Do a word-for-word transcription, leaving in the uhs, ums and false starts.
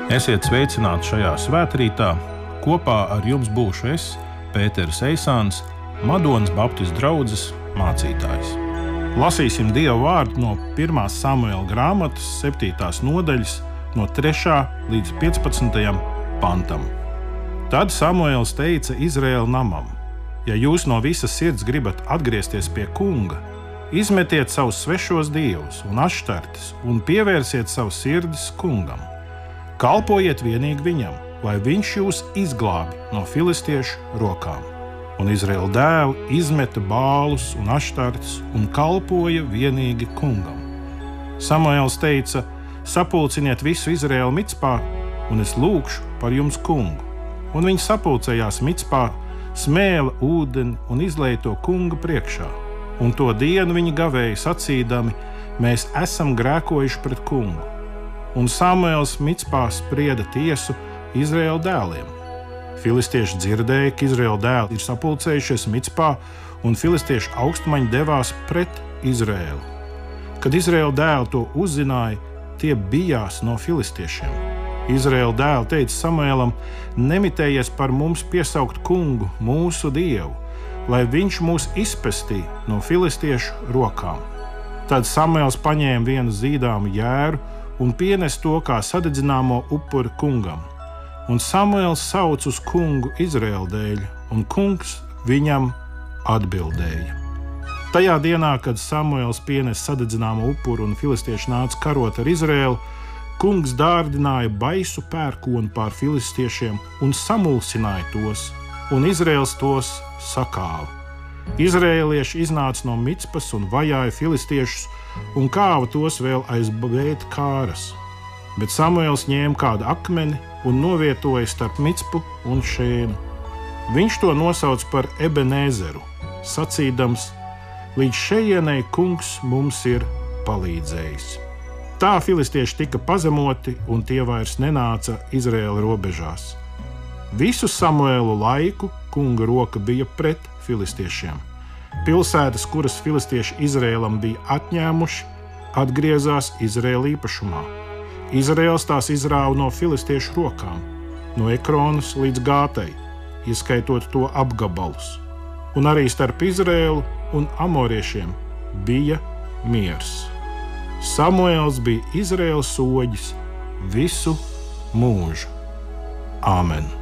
Esiet sveicināti šajā svētrītā. Kopā ar jums būšu es, Pēters Eisāns, Madonas Baptistu draudzes mācītājs. Lasīsim Dieva vārdu no pirmās Samuēla grāmatas septītās nodaļas, no trešā līdz piecpadsmitajam pantam. Tad Samuēls teica Izraēla namam: ja jūs no visas sirds gribat atgriezties pie kunga, izmetiet savus svešos dievus un aštartes un pievērsiet savus sirdis kungam. Kalpojiet vienīgi viņam, lai viņš jūs izglābi no filistiešu rokām. Un Izraēla dēli izmeta bālus un aštartes un kalpoja vienīgi kungam. Samuēls teica: sapulciniet visu Izraēlu Micpā, un es lūgšu par jums kungu. Un viņi sapulcējās Micpā, smēla ūdeni un izlēja to kunga priekšā. Un to dienu viņi gavēja sacīdami: mēs esam grēkojuši pret kungu. Un Samuēls Micpā sprieda tiesu Izraēla dēliem. Filistieši dzirdēja, ka Izraēla dēli ir sapulcējušies Micpā, un filistiešu augstmaņi devās pret Izraēlu. Kad Izraēla dēli to uzzināja, tie bijās no filistiešiem. Izraēla dēli teica Samuēlam: nemitējies par mums piesaukt kungu, mūsu dievu, lai viņš mūs izpestī no filistiešu rokām. Tad Samuēls paņēma vienu zīdāmu jēru un pienes to kā sadedzināmo upuri kungam. Un Samuēls sauc uz kungu Izraēla dēļ, un kungs viņam atbildēja. Tajā dienā, kad Samuēls pienes sadedzināmo upuru un filistieši nāca karot ar Izraēlu, kungs dārdināja baisu pērkonu pār filistiešiem un samulsināja tos, un Izraēls tos sakāva. Izraēlieši iznāca no Micpas un vajāja filistiešus un kāva tos vēl aiz Bet kāras. Bet Samuēls ņēma kādu akmeni un novietoja starp Micpu un Šēnu. Viņš to nosauca par Ebenezeru, sacīdams: līdz šejienei kungs mums ir palīdzējis. Tā filistieši tika pazemoti, un tie vairs nenāca Izraēla robežās. Visu Samuēlu laiku kunga roka bija pret filistiešiem. Pilsētas, kuras filistieši Izraēlam bija atņēmuši, atgriezās Izraēla īpašumā. Izraēls tās izrāva no filistiešu rokām, no Ekronas līdz Gātai, ieskaitot to apgabalus. Un arī starp Izraēlu un amoriešiem bija miers. Samuēls bija Izraēla soģis visu mūžu. Āmen!